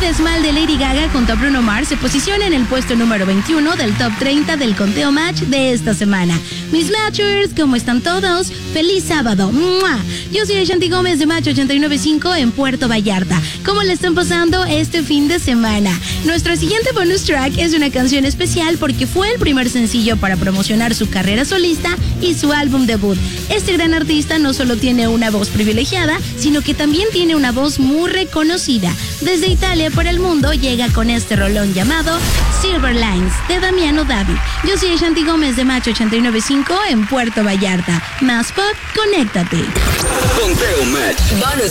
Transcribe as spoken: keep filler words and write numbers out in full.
vez Mal de Lady Gaga junto a Bruno Mars se posiciona en el puesto número veintiuno del top treinta del conteo Match de esta semana. Mis Matchers, ¿cómo están todos? ¡Feliz sábado! ¡Mua! Yo soy Ashanti Gómez de Match ochenta y nueve punto cinco en Puerto Vallarta. ¿Cómo le están pasando este fin de semana? Nuestro siguiente bonus track es una canción especial porque fue el primer sencillo para promocionar su carrera solista y su álbum debut. Este gran artista no solo tiene una voz privilegiada, sino que también tiene una voz muy reconocida. Desde Italia para el mundo llega con este rolón llamado Silver Lines de Damiano David. Yo soy Ashanti Gómez de Match ochenta y nueve punto cinco en Puerto Vallarta. Más pop, conéctate. Conteo Match.